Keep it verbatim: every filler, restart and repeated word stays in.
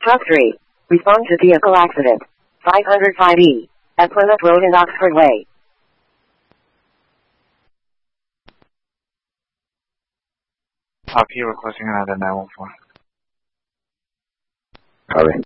Truck three. Respond to vehicle accident. five oh five E. At Plymouth Road and Oxford Way. Copy, requesting another nine one four. Copy.